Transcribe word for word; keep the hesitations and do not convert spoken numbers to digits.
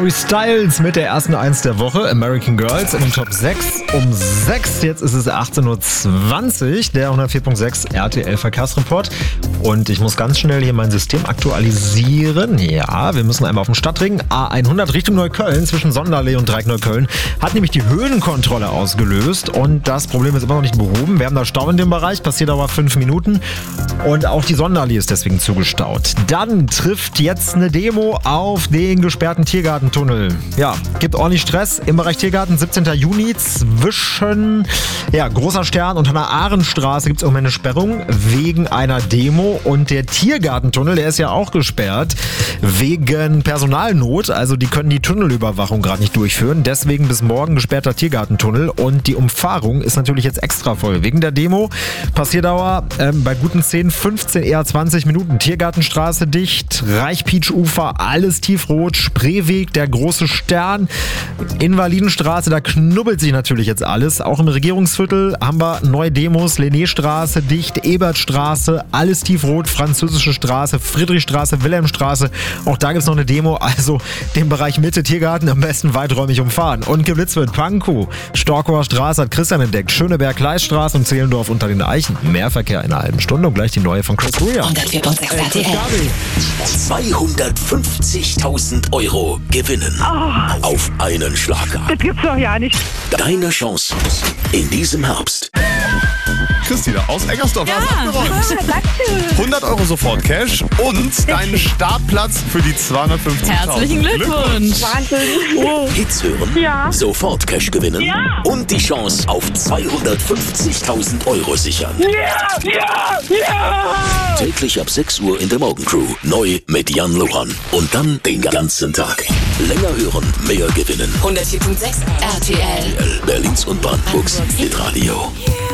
Harry Styles mit der ersten Eins der Woche, American Girls in den Top sechs um sechs. Jetzt ist es achtzehn Uhr zwanzig, der hundertvier Komma sechs R T L Verkehrsreport. Und ich muss ganz schnell hier mein System aktualisieren. Ja, wir müssen einmal auf den Stadtring. A hundert Richtung Neukölln zwischen Sonderlee und Dreieck-Neukölln hat nämlich die Höhenkontrolle ausgelöst. Und das Problem ist immer noch nicht behoben. Wir haben da Stau in dem Bereich, passiert aber fünf Minuten. Und auch die Sonderlee ist deswegen zugestaut. Dann trifft jetzt eine Demo auf den gesperrten Tiergartentunnel. Ja, gibt ordentlich Stress im Bereich Tiergarten. siebzehnten Juni zwischen ja, Großer Stern und Hannah-Arendt-Straße gibt es auch eine Sperrung wegen einer Demo. Und der Tiergartentunnel, der ist ja auch gesperrt wegen Personalnot. Also die können die Tunnelüberwachung gerade nicht durchführen. Deswegen bis morgen gesperrter Tiergartentunnel. Und die Umfahrung ist natürlich jetzt extra voll. Wegen der Demo. Passierdauer ähm, bei guten zehn, fünfzehn, eher zwanzig Minuten. Tiergartenstraße dicht, Reichpietsch-Ufer, alles tiefrot, Spreeweg, der große Stern, Invalidenstraße, da knubbelt sich natürlich jetzt alles. Auch im Regierungsviertel haben wir neue Demos, Lenné-Straße dicht, Ebertstraße, alles tiefrot, Französische Straße, Friedrichstraße, Wilhelmstraße. Auch da gibt es noch eine Demo, also den Bereich Mitte Tiergarten am besten weiträumig umfahren. Und geblitzt wird Pankow, Storkower Straße hat Christian entdeckt, Schöneberg, Gleisstraße und Zehlendorf unter den Eichen. Mehr Verkehr in einer halben Stunde und gleich die neue von Chris Rea. hundertvier Komma sechs R T L. zweihundertfünfzigtausend Euro gewinnen. Oh, Auf einen Schlag. das gibt's doch ja nicht. Deine Chance in diesem Herbst. Christina aus Eggersdorf Ja. hast gewonnen. Danke. hundert Euro sofort Cash und deinen Startplatz für die zweihundertfünfzigtausend. Herzlichen Glückwunsch. Wahnsinn. Hits hören, Ja. sofort Cash gewinnen Ja. und die Chance auf zweihundertfünfzigtausend Euro sichern. Ja, ja, ja. Täglich ab sechs Uhr in der Morgencrew. Neu mit Jan Lohan. Und dann den ganzen Tag. Länger hören, mehr gewinnen. hundertvier Komma sechs R T L. Berlins und Brandenburgs Hitradio.